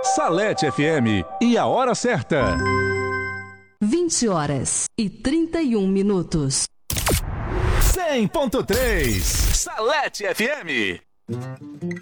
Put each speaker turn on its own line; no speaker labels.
Salete FM e a hora certa.
20h31.
100.3 Salete FM.